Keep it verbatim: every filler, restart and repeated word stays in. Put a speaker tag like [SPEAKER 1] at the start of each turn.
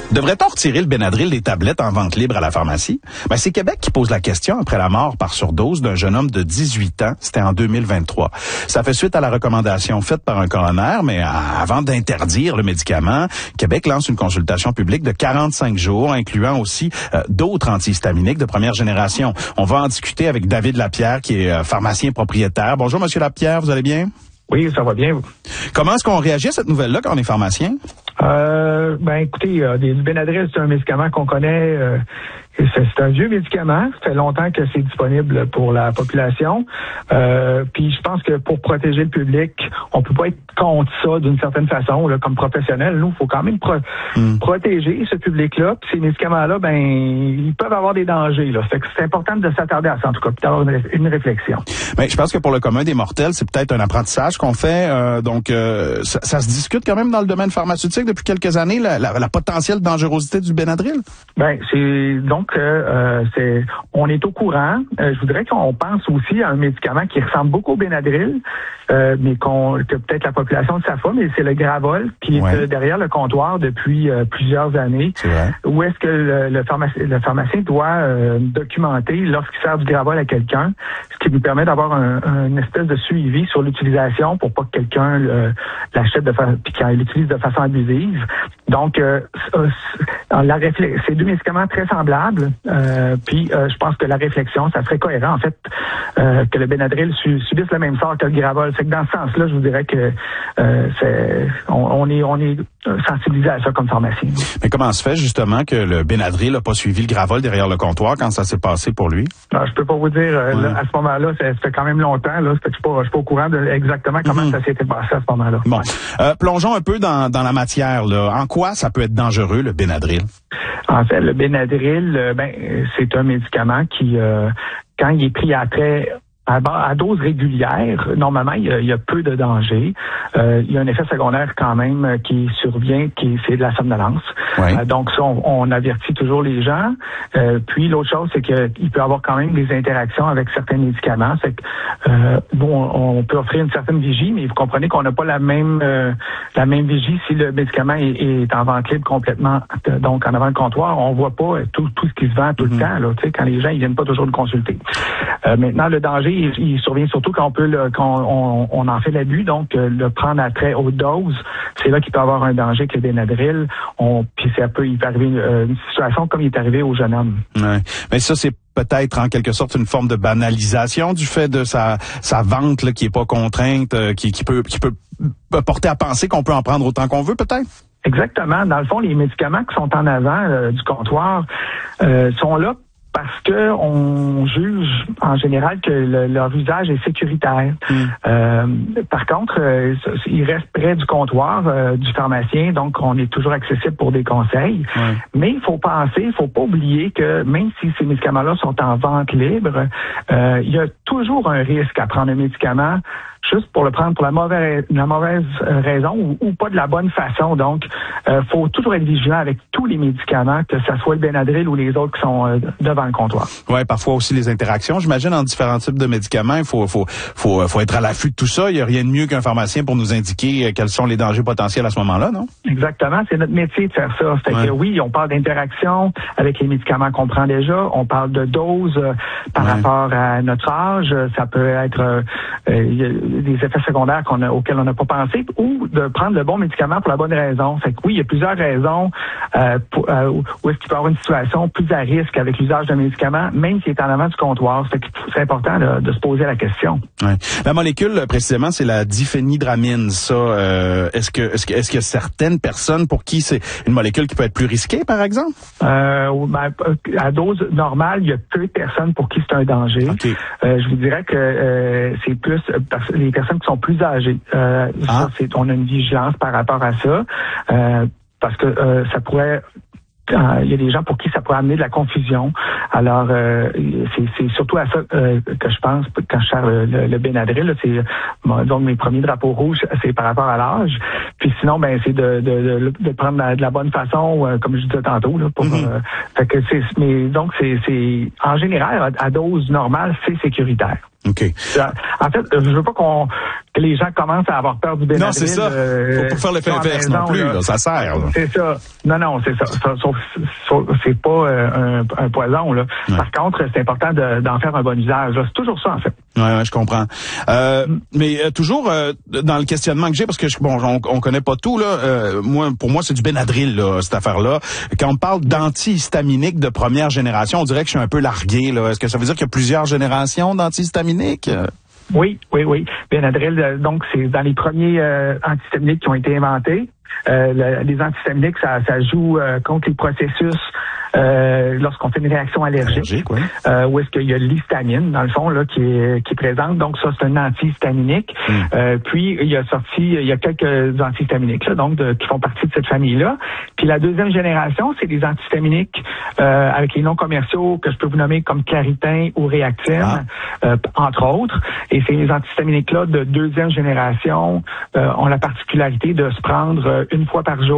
[SPEAKER 1] Devrait-on retirer le Benadryl des tablettes en vente libre à la pharmacie? Ben, c'est Québec qui pose la question après la mort par surdose d'un jeune homme de dix-huit ans. C'était en deux mille vingt-trois. Ça fait suite à la recommandation faite par un coroner, mais avant d'interdire le médicament, Québec lance une consultation publique de quarante-cinq jours, incluant aussi euh, d'autres antihistaminiques de première génération. On va en discuter avec David Lapierre, qui est euh, pharmacien propriétaire. Bonjour, Monsieur Lapierre, vous allez bien?
[SPEAKER 2] Oui, ça va bien.
[SPEAKER 1] Comment est-ce qu'on réagit à cette nouvelle-là quand on est pharmacien?
[SPEAKER 2] Euh, ben écoutez, euh, le Benadryl, c'est un médicament qu'on connaît. Euh, c'est, c'est un vieux médicament. Ça fait longtemps que c'est disponible pour la population. Euh, puis je pense que pour protéger le public, on peut pas être contre ça d'une certaine façon. Là, comme professionnel, nous, il faut quand même pro- mm. protéger ce public-là. Puis ces médicaments-là, ben, ils peuvent avoir des dangers. Là. Fait que c'est important de s'attarder à ça, en tout cas, puis d'avoir une, une réflexion.
[SPEAKER 1] Ben, je pense que pour le commun des mortels, c'est peut-être un apprentissage qu'on fait. Euh, donc, euh, ça, ça se discute quand même dans le domaine pharmaceutique depuis quelques années, la, la, la potentielle dangerosité du Benadryl?
[SPEAKER 2] Ben, c'est donc euh, c'est on est au courant. Euh, je voudrais qu'on pense aussi à un médicament qui ressemble beaucoup au Benadryl, euh, mais qu'on que peut-être la population ne savent pas, mais c'est le Gravol qui ouais. est euh, derrière le comptoir depuis euh, plusieurs années. Où est-ce que le, le, pharmacien, le pharmacien doit euh, documenter lorsqu'il sert du Gravol à quelqu'un, ce qui nous permet d'avoir un, un, une espèce de suivi sur l'utilisation pour pas que quelqu'un euh, l'achète de fa- puis qu'il l'utilise de façon abusive. Donc, euh, la réflex- c'est deux médicaments très semblables. Euh, puis, euh, je pense que la réflexion, ça serait cohérent, en fait, euh, que le Benadryl su- subisse le même sort que le Gravol. C'est que dans ce sens-là, je vous dirais que euh, c'est, on, on est, on est sensibilisé à ça comme pharmacien.
[SPEAKER 1] Mais comment se fait justement que le Benadryl n'a pas suivi le Gravol derrière le comptoir quand ça s'est passé pour lui?
[SPEAKER 2] Non, je peux pas vous dire. Euh, ouais. là, à ce moment-là, ça, ça fait quand même longtemps. Là, je suis pas, je suis pas au courant de exactement comment mm-hmm. ça s'était passé à ce moment-là.
[SPEAKER 1] Bon, euh, plongeons un peu dans, dans la matière. Là. En quoi ça peut être dangereux, le Benadryl?
[SPEAKER 2] En fait, le Benadryl, euh, ben, c'est un médicament qui, euh, quand il est pris à très À, à dose régulière, normalement, il y a, il y a peu de danger. Euh, il y a un effet secondaire quand même qui survient, qui c'est de la somnolence. Oui. Euh, donc ça, on, on avertit toujours les gens. Euh, puis l'autre chose, c'est qu'il peut y avoir quand même des interactions avec certains médicaments. C'est que, euh, bon, on peut offrir une certaine vigie, mais vous comprenez qu'on n'a pas la même euh, la même vigie si le médicament est, est en vente libre complètement. Donc en avant le comptoir, on voit pas tout, tout ce qui se vend tout mm-hmm. le temps. Là, tu sais, quand les gens ils viennent pas toujours le consulter. Euh, maintenant, le danger Il, il survient surtout quand on peut le, quand on, on en fait l'abus, donc euh, le prendre à très haute dose, c'est là qu'il peut avoir un danger que le Benadryl. On, puis ça peut, il peut arriver une, une situation comme il est arrivé au jeune homme.
[SPEAKER 1] Ouais. Mais ça, c'est peut-être en quelque sorte une forme de banalisation du fait de sa, sa vente là, qui est pas contrainte, euh, qui, qui peut qui peut porter à penser qu'on peut en prendre autant qu'on veut, peut-être?
[SPEAKER 2] Exactement. Dans le fond, les médicaments qui sont en avant euh, du comptoir euh, sont là parce que on juge en général que le, leur usage est sécuritaire. Mm. Euh, par contre, euh, ils restent près du comptoir euh, du pharmacien, donc on est toujours accessible pour des conseils. Mm. Mais il faut penser, il faut pas oublier que même si ces médicaments-là sont en vente libre, euh, il y a toujours un risque à prendre un médicament juste pour le prendre pour la mauvaise, la mauvaise raison ou, ou pas de la bonne façon. Donc, euh, faut toujours être vigilant avec tous les médicaments, que ce soit le Benadryl ou les autres qui sont euh, devant le comptoir.
[SPEAKER 1] Ouais, parfois aussi les interactions. J'imagine en différents types de médicaments, il faut, faut, faut, faut être à l'affût de tout ça. Il n'y a rien de mieux qu'un pharmacien pour nous indiquer quels sont les dangers potentiels à ce moment-là, non?
[SPEAKER 2] Exactement. C'est notre métier de faire ça. Fait ouais. que oui, on parle d'interaction avec les médicaments qu'on prend déjà. On parle de doses euh, par ouais. rapport à notre âge. Ça peut être euh, euh, des effets secondaires qu'on a, auxquels on n'a pas pensé, ou de prendre le bon médicament pour la bonne raison. Fait que oui, il y a plusieurs raisons euh, pour, euh, où est-ce qu'il peut y avoir une situation plus à risque avec l'usage d'un médicament, même s'il est en avant du comptoir. Fait que c'est important de, de se poser la question.
[SPEAKER 1] Ouais. La molécule, précisément, c'est la diphénydramine. Ça, euh, est-ce que est-ce que est-ce qu'il y a certaines personnes pour qui c'est une molécule qui peut être plus risquée, par exemple?
[SPEAKER 2] Euh, ben, à dose normale, il y a peu de personnes pour qui c'est un danger. Okay. Euh, je vous dirais que euh, c'est plus les personnes qui sont plus âgées. Euh, ah. ça, c'est, on a une vigilance par rapport à ça, euh, parce que euh, ça pourrait... Il y a des gens pour qui ça pourrait amener de la confusion. Alors, euh, c'est, c'est surtout à ça euh, que je pense quand je sers le, le, le Benadryl. Là, c'est bon, donc mes premiers drapeaux rouges, c'est par rapport à l'âge. Puis sinon, ben c'est de, de, de, de prendre la, de la bonne façon, euh, comme je disais tantôt. Là, pour, mm-hmm. euh, fait que c'est, mais donc c'est, c'est en général à, à dose normale, c'est sécuritaire.
[SPEAKER 1] Okay.
[SPEAKER 2] En fait, je veux pas qu'on que les gens commencent à avoir peur du Benadryl.
[SPEAKER 1] Non, c'est ça.
[SPEAKER 2] Euh,
[SPEAKER 1] Faut pas faire l'effet inverse non plus, là. Là, ça sert. Là.
[SPEAKER 2] C'est ça. Non, non, c'est ça. ça sauf, sauf, c'est pas euh, un, un poison, là. Ouais. Par contre, c'est important de, d'en faire un bon usage. Là. C'est toujours ça, en fait.
[SPEAKER 1] Oui, ouais, je comprends. Euh, mm. Mais euh, toujours euh, dans le questionnement que j'ai, parce que je, bon, on, on connaît pas tout, là. Euh, moi, pour moi, c'est du Benadryl, là, cette affaire-là. Quand on parle d'antihistaminique de première génération, on dirait que je suis un peu largué, là. Est-ce que ça veut dire qu'il y a plusieurs générations d'antihistaminiques?
[SPEAKER 2] Oui, oui, oui. Benadryl, donc, c'est dans les premiers euh, antihistaminiques qui ont été inventés. Euh, le, les antihistaminiques, ça, ça joue euh, contre les processus euh, lorsqu'on fait une réaction allergique. allergique oui. euh, où est-ce qu'il y a l'histamine, dans le fond, là, qui est, qui est présente. Donc, ça, c'est un antihistaminique. Mm. Euh, puis, il y a sorti, il y a quelques antihistaminiques, là, donc, de, qui font partie de cette famille-là. Puis, la deuxième génération, c'est des antihistaminiques euh, avec les noms commerciaux que je peux vous nommer comme Claritin ou Reactine, ah. euh, entre autres. Et ces antihistaminiques-là de deuxième génération euh, ont la particularité de se prendre euh, une fois par jour